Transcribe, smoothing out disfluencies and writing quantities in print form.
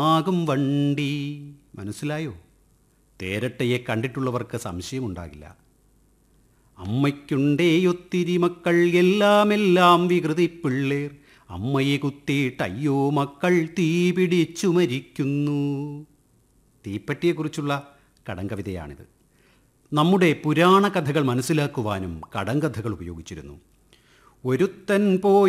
ആകും വണ്ടി. മനസ്സിലായോ? തേരട്ടയെ കണ്ടിട്ടുള്ളവർക്ക് സംശയമുണ്ടാകില്ല. അമ്മയ്ക്കുണ്ടേ ഒത്തിരി മക്കൾ, എല്ലാം വികൃതി പിള്ളേർ. അമ്മയെ കുത്തിയിട്ടയ്യോ മക്കൾ തീ പിടിച്ചു മരിക്കുന്നു. തീപ്പറ്റിയെക്കുറിച്ചുള്ള കടങ്കവിതയാണിത്. നമ്മുടെ പുരാണ കഥകൾ മനസ്സിലാക്കുവാനും കടങ്കഥകൾ ഉപയോഗിച്ചിരുന്നു. ഒരുത്തൻ പോയി